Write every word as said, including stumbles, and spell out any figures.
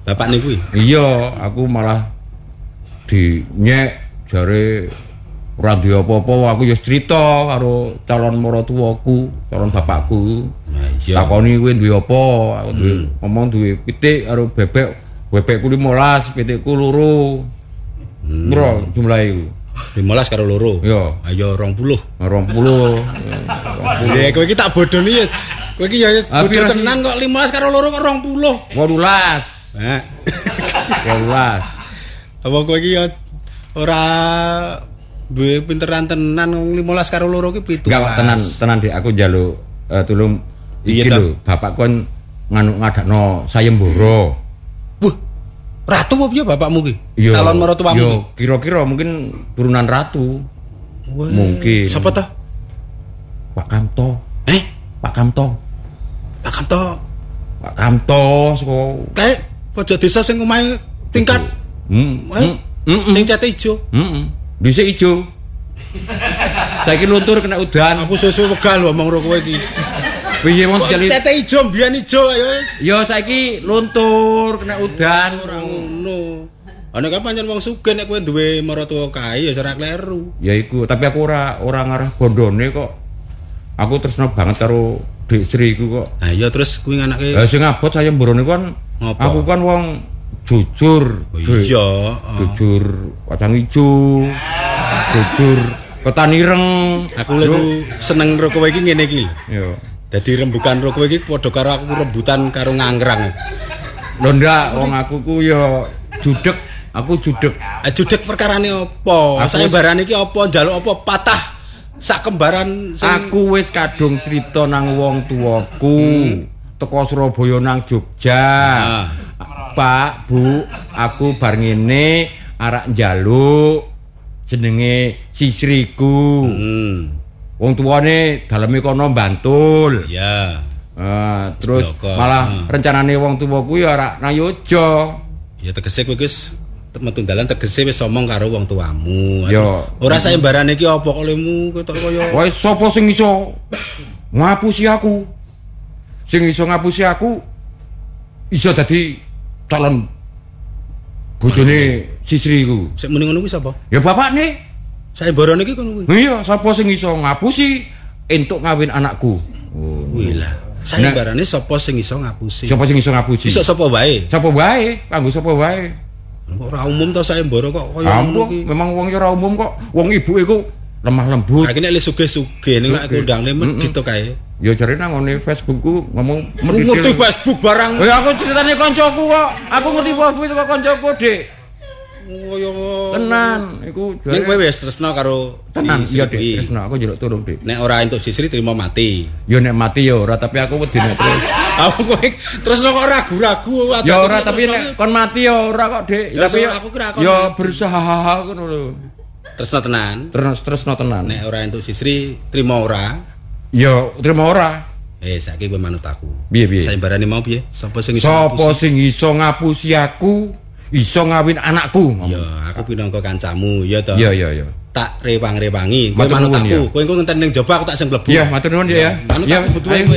Bapak niku. Iya, aku malah dinyek jare ora duwe apa-apa, aku ya cerita karo calon maratuwaku, calon bapakku. Nah, iya. Takoni kowe duwe apa? Aku duwe hmm. ngomong duwe pitik karo bebek. Bebekku lima belas, pitikku loro. Hmm. Bro, jumlahe iku. lima belas karo loro. Iya. Ayo dua puluh. dua puluh. Ya kowe iki tak bodoni ya. Kowe iki ya bodho tenan kok lima belas karo loro kok dua puluh. delapan belas. Heh. dua belas. Apa kowe iki ya ora duwe pinteran tenan lima belas karo loro ki pitu belas. Enggak tenan, tenan Dik, aku njaluk uh, tulung iki lho, bapak kon nganu ngadakno sayembara. Wah, ratu apa piye bapakmu ki? Calon maratuwamu. Yo, kira-kira mungkin turunan ratu. Wah, mungkin. Siapa toh? Pak Kamto. Eh, Pak Kamto. Pak Kamto. Pak Kamto saka kae pojok desa sing omahe tingkat. Hmm. Eh, Heeh. sing cete ijo. Heeh. Dhisik ijo. Saiki luntur kena udan. Aku suwe-suwe wegal ngomong karo kowe iki. Piye mon sekali. Cete ijo mbiyen ijo ayo. Ya saiki luntur kena udan. Ora ngono. Ana kan pancen wong sugih nek kowe duwe maratuwa kae ya ora kleru. Ya iku, tapi aku ora ora ngarah bondone kok. Aku tresno banget karo Dik Sri iku kok. Nah iya terus kuwi anake. Lah sing abot sayembarane kan aku kan wong jujur. Oh, iya, jujur kacang ijo. Jujur ketan ireng. Aku lagi seneng karo kowe iki ngene iki. Yo. Dadi rembukan karo kowe iki padha karo aku rebutan karo nganggrang. Lho ndak, wong aku ku yo judeg, aku judeg. Eh judeg perkarane apa? Sayembarane iki apa? Njaluk apa? Patah sak kembaran sing... Aku wis kadung crita nang wong tuwaku. Hmm. Teko Surabaya nang Jogja. Nah. Pak, Bu, aku bar ngene arek njaluk jenenge Sisriku. Hmm. Wong tuwane daleme kono Bantul. Iya. Uh, terus Bloko. Malah uh. rencanane wong tuwaku ya ora nang Yojo. Ya tegese kowe wis metu dalan tegese wis omong karo wong tuamu. Ya. Ora sayembarane iki apa kok lemu ketok kaya. Wis sapa sing iso ngapusi aku? Sing iso ngapusi aku iso dadi calon bojone Sisri iku. Sik muni ngono kuwi sapa? Ya bapakne. Sayembarane iki kono kuwi. Iya, sapa sing iso ngapusi entuk ngawin anakku. Oh, kuwi lah. Sayembarane sapa sing iso ngapusi? Sapa sing iso ngapusi? Iso sapa wae? Sapa wae, kanggo sapa wae. Ora umum to sayembara kok kaya ngono iki. Memang wong ora umum kok. Wong ibuke iku lemah lembut. Saiki nek sugih-sugih ning lek kondangne medhit to kae. Ya jare nang ngene Facebookku ngomong ngerti Facebook barang. Oh ya aku ceritane kancaku kok. Aku ngerti Facebook saka kancaku, Dik. Kaya tenan iku jare. Ning kowe wis tresno karo tenan iya Dik, tresno aku njaluk tulung Dik. Nek ora entuk Sisri trimo mati. Ya nek mati ya ora, tapi aku wedi nek terus. Aku kowe tresno kok ragu-ragu. Ya ora, tapi nek kon mati ya ora kok Dik. Tapi aku kira kon ya berusaha ngono lho. Tresno tenan. Terus tresno tenan. Nek ora entuk Sisri trimo ora. Ya trimo ora. Eh saiki kowe manut aku. Piye piye? Sayembarane mau piye? Sapa sing iso Sapa sing iso ngapusi aku? Iso ngawin anakku. Ya, aku pinangka kancamu, ya to. Iya, iya, iya. Tak rewang-rewangi. Kowe manut aku. Kowe engko ngenten ning jaba aku tak sing mlebu. Iya, matur nuwun ya. Manut aku butuhe kowe.